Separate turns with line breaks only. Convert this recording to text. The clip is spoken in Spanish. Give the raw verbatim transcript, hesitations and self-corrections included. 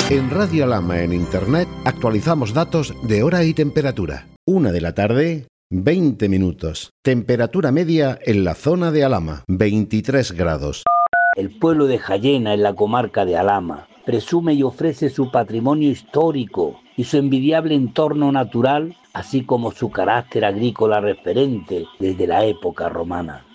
En Radio Alhama en Internet actualizamos datos de hora y temperatura. Una de la tarde, veinte minutos. Temperatura media en la zona de Alhama, veintitrés grados.
El pueblo de Jayena, en la comarca de Alhama, presume y ofrece su patrimonio histórico y su envidiable entorno natural, así como su carácter agrícola referente desde la época romana.